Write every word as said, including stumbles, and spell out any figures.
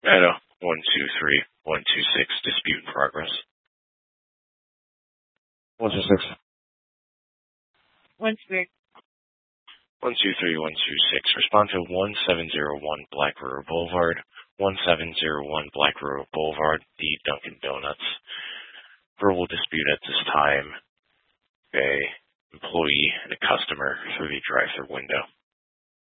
Idaho, one two three one two six, dispute in progress. one two six. One six. one two three one two six, respond to one seven zero one Black River Boulevard, one seven zero one Black River Boulevard, the Dunkin' Donuts. Verbal dispute at this time. A employee and a customer through the drive-thru window.